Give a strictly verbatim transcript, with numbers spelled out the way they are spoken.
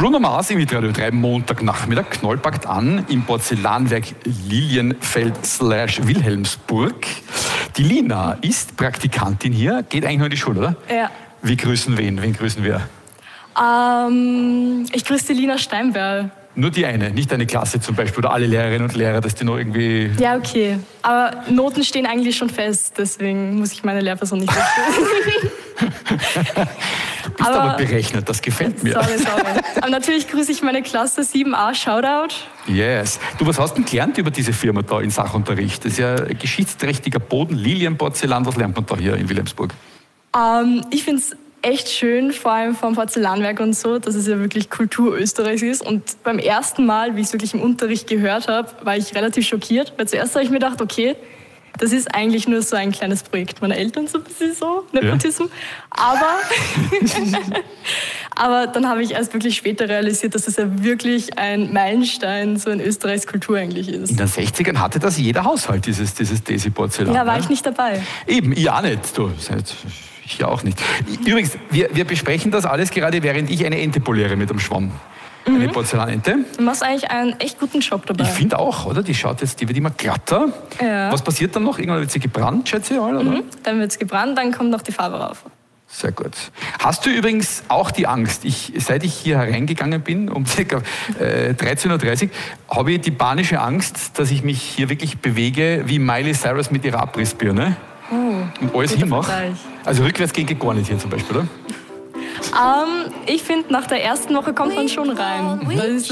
Bruno Mars im Radio drei Montagnachmittag knollpackt an im Porzellanwerk Lilienfeld slash Wilhelmsburg. Die Lina ist Praktikantin hier, geht eigentlich nur in die Schule, oder? Ja. Wir grüßen wen? Wen grüßen wir? Ähm, ich grüße die Lina Steinberl. Nur die eine, nicht deine Klasse zum Beispiel oder alle Lehrerinnen und Lehrer, dass die noch irgendwie... Ja, okay. Aber Noten stehen eigentlich schon fest, deswegen muss ich meine Lehrperson nicht grüßen. Du bist aber, aber berechnet, das gefällt mir. Sorry, sorry. Aber natürlich grüße ich meine Klasse sieben a, Shoutout. Yes. Du, was hast du denn gelernt über diese Firma da in Sachunterricht? Das ist ja geschichtsträchtiger Boden, Lilienporzellan. Was lernt man da hier in Wilhelmsburg? Ähm, ich finde es echt schön, vor allem vom Porzellanwerk und so, dass es ja wirklich Kultur Österreichs ist. Und beim ersten Mal, wie ich es wirklich im Unterricht gehört habe, war ich relativ schockiert. Weil zuerst habe ich mir gedacht, okay, das ist eigentlich nur so ein kleines Projekt meiner Eltern, so ein bisschen so, Nepotismus. Ja. Aber, aber dann habe ich erst wirklich später realisiert, dass das ja wirklich ein Meilenstein so in Österreichs Kultur eigentlich ist. In den sechzigern hatte das jeder Haushalt, dieses, dieses Desi-Porzellan. Ja, war ne? ich nicht dabei. Eben, ich auch nicht. Du, ich ja auch nicht. Übrigens, wir, wir besprechen das alles gerade, während ich eine Ente poliere mit einem Schwamm. Mhm. Eine Porzellanente. Du machst eigentlich einen echt guten Job dabei. Ich finde auch, oder? Die schaut jetzt, die wird immer glatter. Ja. Was passiert dann noch? Irgendwann wird sie gebrannt, schätze ich mal, oder? Mhm. Dann wird es gebrannt, dann kommt noch die Farbe rauf. Sehr gut. Hast du übrigens auch die Angst, ich, seit ich hier hereingegangen bin, um ca. äh, dreizehn Uhr dreißig, habe ich die panische Angst, dass ich mich hier wirklich bewege wie Miley Cyrus mit ihrer Abrissbirne oh, und alles hinmache? Also rückwärts gehen geht gar nicht hier zum Beispiel, oder? Um, ich finde, nach der ersten Woche kommt man schon rein.